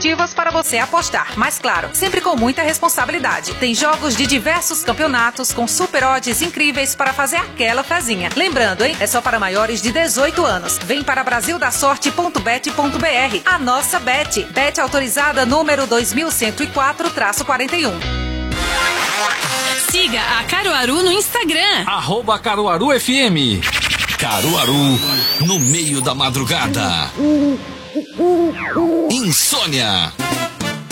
esportivas para você apostar. Mas claro, sempre com muita responsabilidade. Tem jogos de diversos campeonatos com super odds incríveis para fazer aquela fezinha. Lembrando, hein? É só para maiores de 18 anos. Vem para brasildasorte.bet.br. A nossa Bet. Bet autorizada número 2104-41. Siga a Caruaru no Instagram. @CaruaruFM. Caruaru, no meio da madrugada. Insônia.